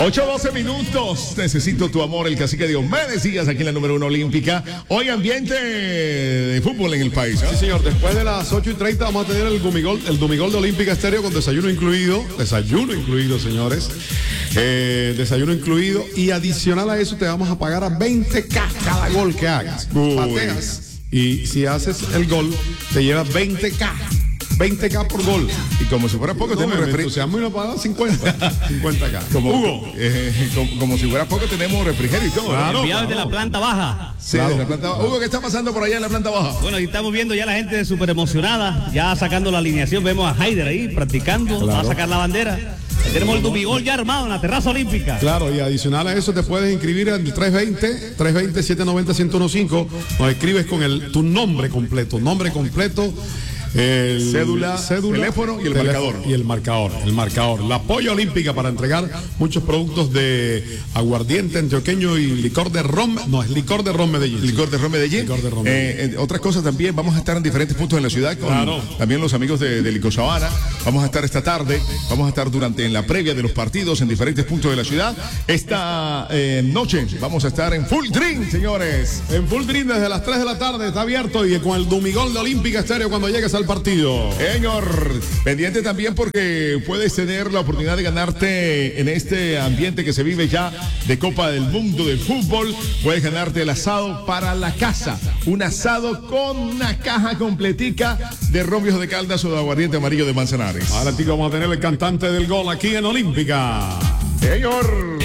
8:12 minutos. Necesito tu amor, el cacique Diomedes Díaz, aquí en la número 1 olímpica. Hoy ambiente de fútbol en el país. Sí, señor. Después de las 8:30 vamos a tener el Dumigol de Olímpica Estéreo con desayuno incluido. Desayuno incluido, señores. Desayuno incluido. Y adicional a eso te vamos a pagar a 20K cada gol que hagas. Pateas. Y si haces el gol, te llevas 20K. 20K por gol. Y como si fuera poco, tenemos entusiasmo y nos pagan 50K. Hugo. Como si fuera poco, tenemos refrigerio y todo. Claro, enviados de la planta baja. Sí, claro. De la planta baja. Hugo, ¿qué está pasando por allá en la planta baja? Bueno, ahí estamos viendo ya la gente súper emocionada, ya sacando la alineación. Vemos a Haider ahí practicando, va a sacar la bandera. Tenemos el Dumigol ya armado en la terraza olímpica. Claro, y adicional a eso te puedes inscribir en el 320-790-1015. Nos escribes con tu nombre completo, cédula, teléfono y el marcador. El marcador. La polla olímpica para entregar muchos productos de aguardiente antioqueño y licor de ron. No, es licor de ron Medellín. Licor de ron Medellín. Otras cosas también, vamos a estar en diferentes puntos de la ciudad con también los amigos de Lico Sabana. Vamos a estar esta tarde, vamos a estar en la previa de los partidos en diferentes puntos de la ciudad. Esta noche vamos a estar en Full Drink, señores. En Full Drink desde las 3 de la tarde está abierto y con el Dumigol de Olímpica Estéreo cuando llegues al partido. Señor, pendiente también porque puedes tener la oportunidad de ganarte en este ambiente que se vive ya de Copa del Mundo del fútbol. Puedes ganarte el asado para la casa. Un asado con una caja completica de rombios de Caldas o de aguardiente amarillo de Manzanares. Ahora, chicos, vamos a tener el cantante del gol aquí en Olímpica. Señor.